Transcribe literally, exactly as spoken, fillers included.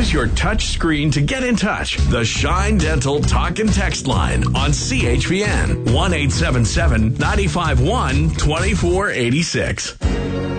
Use your touch screen to get in touch. The Shine Dental Talk and Text line on C H P N one eight seven seven, nine five one, two four eight six.